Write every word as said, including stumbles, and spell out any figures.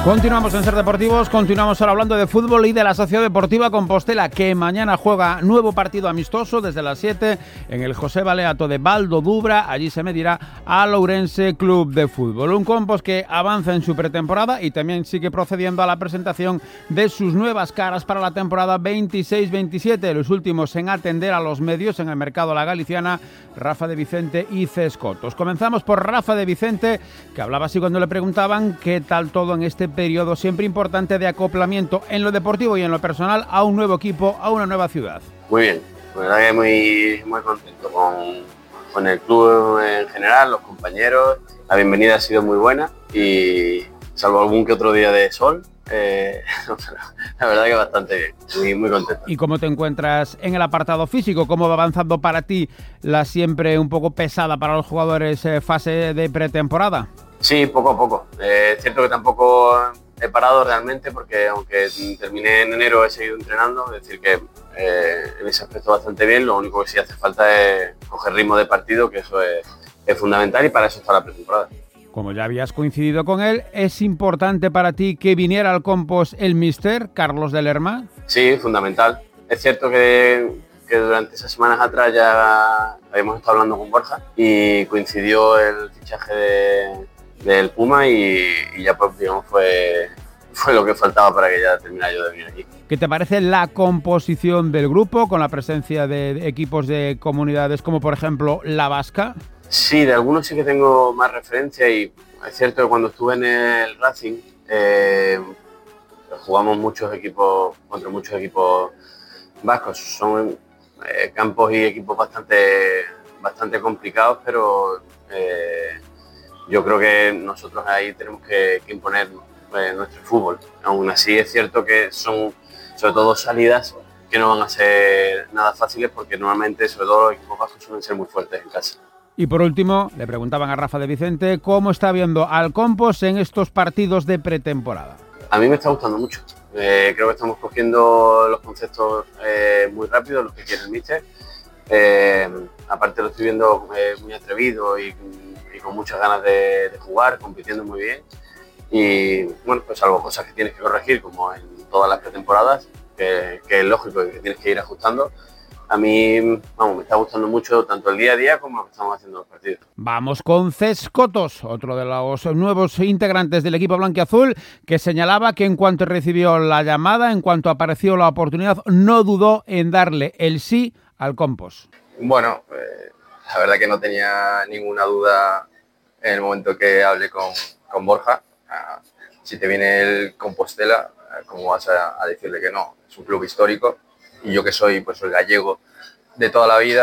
Continuamos en Ser Deportivos, continuamos ahora hablando de fútbol y de la Sociedad Deportiva Compostela, que mañana juega nuevo partido amistoso desde las siete en el José Baleato de Baldo Dubra. Allí se medirá al Ourense Club de Fútbol. Un Compos que avanza en su pretemporada y también sigue procediendo a la presentación de sus nuevas caras para la temporada veintiséis veintisiete. Los últimos en atender a los medios en el mercado La Galiciana, Rafa de Vicente y Cescotos. Comenzamos por Rafa de Vicente, que hablaba así cuando le preguntaban qué tal todo en este periodo siempre importante de acoplamiento en lo deportivo y en lo personal a un nuevo equipo, a una nueva ciudad. Muy bien, la verdad que muy, muy contento con, con el club en general, los compañeros. La bienvenida ha sido muy buena y salvo algún que otro día de sol, eh, la verdad que bastante bien, muy, muy contento. ¿Y cómo te encuentras en el apartado físico? ¿Cómo va avanzando para ti la siempre un poco pesada para los jugadores eh, fase de pretemporada? Sí, poco a poco. Eh, es cierto que tampoco he parado realmente porque aunque terminé en enero he seguido entrenando, es decir que eh, en ese aspecto bastante bien. Lo único que sí hace falta es coger ritmo de partido, que eso es, es fundamental y para eso está la pretemporada. Como ya habías coincidido con él, ¿es importante para ti que viniera al Compos el míster Carlos de Lerma? Sí, fundamental. Es cierto que, que durante esas semanas atrás ya habíamos estado hablando con Borja y coincidió el fichaje de del Puma y, y ya pues digamos fue, fue lo que faltaba para que ya terminara yo de venir aquí. ¿Qué te parece la composición del grupo con la presencia de equipos de comunidades como por ejemplo La Vasca? Sí, de algunos sí que tengo más referencia y es cierto que cuando estuve en el Racing eh, jugamos muchos equipos contra muchos equipos vascos. Son eh, campos y equipos bastante, bastante complicados, pero eh, yo creo que nosotros ahí tenemos que, que imponer eh, nuestro fútbol. Aún así es cierto que son sobre todo salidas que no van a ser nada fáciles porque normalmente sobre todo los equipos bajos suelen ser muy fuertes en casa. Y por último, le preguntaban a Rafa de Vicente cómo está viendo al Compos en estos partidos de pretemporada. A mí me está gustando mucho. Eh, creo que estamos cogiendo los conceptos eh, muy rápido, los que quiere el míster. Eh, aparte lo estoy viendo eh, muy atrevido y y con muchas ganas de, de jugar, compitiendo muy bien y bueno, pues salvo cosas que tienes que corregir como en todas las pretemporadas, que, que es lógico y que tienes que ir ajustando. A mí, vamos, me está gustando mucho tanto el día a día como lo que estamos haciendo en los partidos. Vamos con Cescotos, otro de los nuevos integrantes del equipo blanquiazul, que señalaba que en cuanto recibió la llamada, en cuanto apareció la oportunidad, no dudó en darle el sí al Compos. Bueno, eh, la verdad que no tenía ninguna duda en el momento que hablé con, con Borja. Uh, si te viene el Compostela, uh, ¿cómo vas a, a decirle que no? Es un club histórico y yo que soy pues el gallego de toda la vida,